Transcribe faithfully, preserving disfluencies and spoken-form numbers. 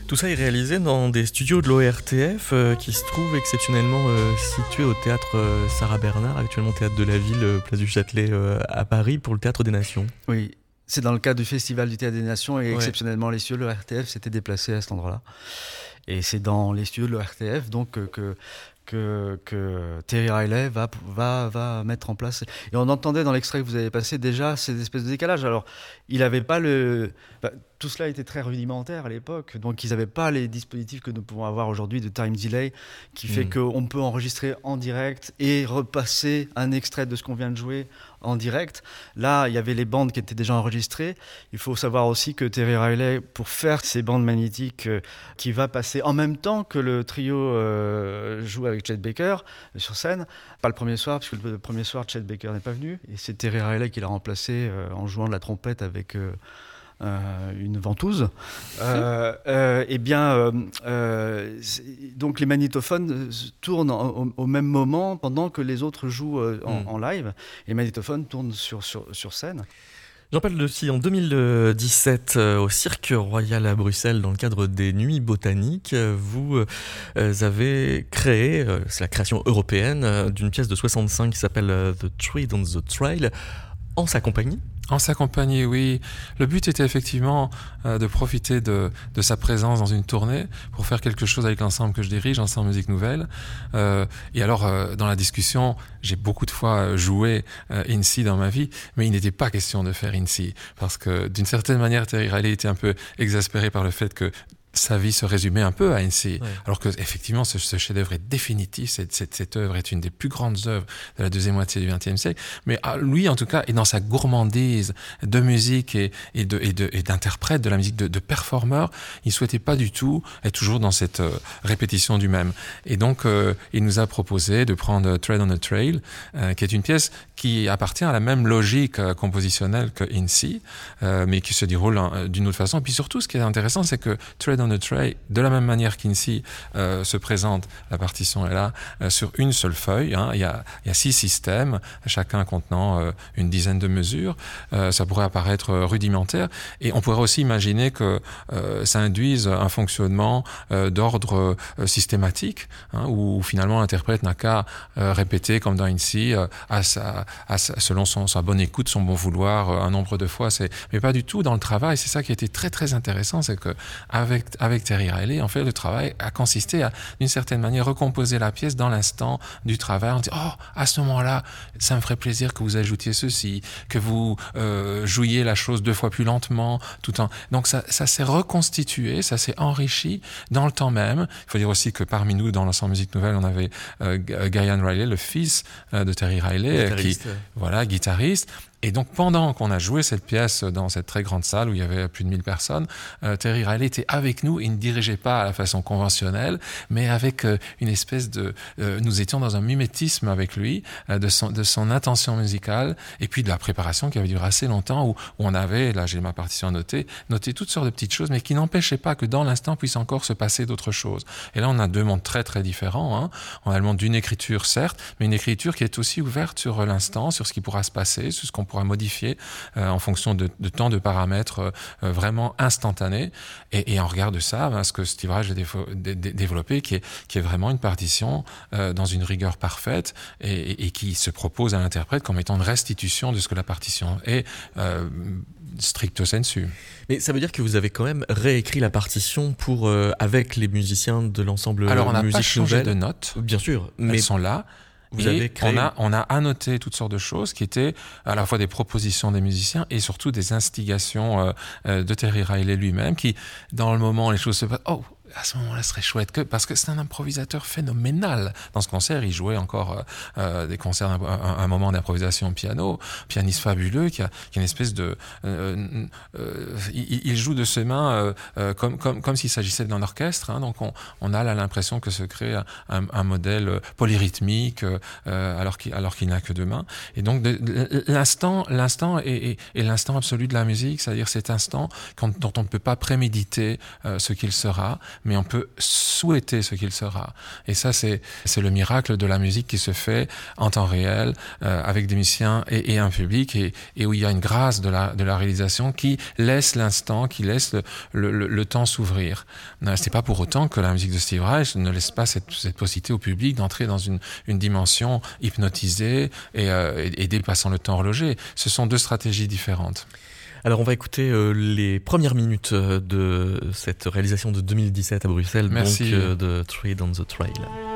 Tout ça est réalisé dans des studios de l'O R T F euh, qui se trouvent exceptionnellement euh, situés au théâtre euh, Sarah Bernard, actuellement théâtre de la Ville, euh, place du Châtelet euh, à Paris, pour le Théâtre des Nations. Oui, c'est dans le cadre du Festival du Théâtre des Nations et Ouais. exceptionnellement les studios de l'O R T F s'étaient déplacés à cet endroit-là. Et c'est dans les studios de l'O R T F donc que, que, que, que Terry Riley va, va, va mettre en place. Et on entendait dans l'extrait que vous avez passé déjà ces espèces de décalages. Alors, il n'avait pas le... Bah, tout cela était très rudimentaire à l'époque, donc ils n'avaient pas les dispositifs que nous pouvons avoir aujourd'hui de time delay, qui fait mmh. qu'on peut enregistrer en direct et repasser un extrait de ce qu'on vient de jouer en direct. Là, il y avait les bandes qui étaient déjà enregistrées. Il faut savoir aussi que Terry Riley, pour faire ces bandes magnétiques, euh, qui va passer en même temps que le trio euh, joue avec Chet Baker euh, sur scène, pas le premier soir, parce que le premier soir, Chet Baker n'est pas venu, et c'est Terry Riley qui l'a remplacé euh, en jouant de la trompette avec... Euh, Euh, une ventouse. Euh, euh, eh bien, euh, euh, donc les magnétophones tournent au, au même moment pendant que les autres jouent euh, en, mm. en live. Et les magnétophones tournent sur, sur, sur scène. J'en parle aussi en deux mille dix-sept euh, au Cirque Royal à Bruxelles dans le cadre des Nuits Botaniques. Vous euh, avez créé, euh, c'est la création européenne, euh, d'une pièce de soixante-cinq qui s'appelle euh, The Tree on the Trail, en sa compagnie. En sa compagnie, oui. Le but était effectivement euh, de profiter de, de sa présence dans une tournée pour faire quelque chose avec l'ensemble que je dirige, Ensemble Musique Nouvelle. Euh, et alors, euh, dans la discussion, j'ai beaucoup de fois joué euh, INSI dans ma vie, mais il n'était pas question de faire INSI. Parce que, d'une certaine manière, Terry Riley était un peu exaspéré par le fait que sa vie se résumait un peu à INSI, ouais. Alors que effectivement ce, ce chef-d'œuvre est définitif. Cette, cette, cette œuvre est une des plus grandes œuvres de la deuxième moitié du vingtième siècle. Mais ah, lui, en tout cas, est dans sa gourmandise de musique et, et, de, et, de, et d'interprète de la musique, de, de performeur. Il souhaitait pas du tout être toujours dans cette euh, répétition du même. Et donc, euh, il nous a proposé de prendre Tread on a Trail, euh, qui est une pièce qui appartient à la même logique euh, compositionnelle que INSI, euh, mais qui se déroule euh, d'une autre façon. Et puis surtout, ce qui est intéressant, c'est que Tread on a Trail, de la même manière qu'INSI euh, se présente, la partition est là, euh, sur une seule feuille. Hein. Il y a, il y a six systèmes, chacun contenant euh, une dizaine de mesures. Euh, ça pourrait apparaître rudimentaire. Et on pourrait aussi imaginer que euh, ça induise un fonctionnement euh, d'ordre euh, systématique, hein, où, où finalement l'interprète n'a qu'à euh, répéter, comme dans INSI, euh, à sa, à sa, selon son, sa bonne écoute, son bon vouloir, euh, un nombre de fois. C'est... Mais pas du tout dans le travail. C'est ça qui a été très très intéressant, c'est que avec avec Terry Riley, en fait, le travail a consisté à, d'une certaine manière, recomposer la pièce dans l'instant du travail. On dit, oh, à ce moment-là, ça me ferait plaisir que vous ajoutiez ceci, que vous euh, jouiez la chose deux fois plus lentement, tout en... Donc ça, ça s'est reconstitué, ça s'est enrichi dans le temps même. Il faut dire aussi que parmi nous, dans l'ensemble musique nouvelle, on avait euh, Guyan Riley, le fils euh, de Terry Riley, qui, voilà, guitariste. Et donc, pendant qu'on a joué cette pièce dans cette très grande salle où il y avait plus de mille personnes, euh, Terry Riley était avec nous. Il ne dirigeait pas à la façon conventionnelle, mais avec euh, une espèce de... Euh, nous étions dans un mimétisme avec lui, euh, de, son, de son intention musicale, et puis de la préparation qui avait duré assez longtemps, où, où on avait, là j'ai ma partition notée, noté toutes sortes de petites choses, mais qui n'empêchaient pas que dans l'instant puisse encore se passer d'autres choses. Et là, on a deux mondes très très différents. Hein. On a le monde d'une écriture, certes, mais une écriture qui est aussi ouverte sur l'instant, sur ce qui pourra se passer, sur ce qu'on pourra modifier euh, en fonction de, de tant de paramètres euh, vraiment instantanés. Et, et en regard de ça, ben, ce que Steve Reich a défo- dé- dé- développé, qui est, qui est vraiment une partition euh, dans une rigueur parfaite et, et, et qui se propose à l'interprète comme étant une restitution de ce que la partition est euh, stricto sensu. Mais ça veut dire que vous avez quand même réécrit la partition pour, euh, avec les musiciens de l'ensemble Alors, on n'a musique pas changé nouvelle. de notes. Bien sûr. Mais... Elles sont là. Vous et avez créé... on a, on a annoté toutes sortes de choses qui étaient à la fois des propositions des musiciens et surtout des instigations euh, euh, de Terry Riley lui-même qui, dans le moment, les choses se passent. Oh, à ce moment-là, ce serait chouette que, parce que c'est un improvisateur phénoménal. Dans ce concert, il jouait encore euh, des concerts, un, un, un moment d'improvisation au piano, pianiste fabuleux qui a, qui a une espèce de, euh, euh, il, il joue de ses mains euh, comme, comme, comme s'il s'agissait d'un orchestre. Hein, donc on, on a là l'impression que se crée un, un, un modèle polyrythmique euh, alors qu'il, alors qu'il n'a que deux mains. Et donc de, de, l'instant, l'instant est, est, est l'instant absolu de la musique, c'est-à-dire cet instant quand, dont on ne peut pas préméditer euh, ce qu'il sera. mais on peut souhaiter ce qu'il sera. Et ça, c'est, c'est le miracle de la musique qui se fait en temps réel, euh, avec des musiciens et, et un public, et, et où il y a une grâce de la, de la réalisation qui laisse l'instant, qui laisse le, le, le temps s'ouvrir. Euh, c'est pas pour autant que la musique de Steve Reich ne laisse pas cette, cette possibilité au public d'entrer dans une, une dimension hypnotisée et, euh, et, et dépassant le temps horloger. Ce sont deux stratégies différentes. Alors on va écouter euh, les premières minutes euh, de cette réalisation de deux mille dix-sept à Bruxelles, Merci. donc euh, de Trade on the Trail.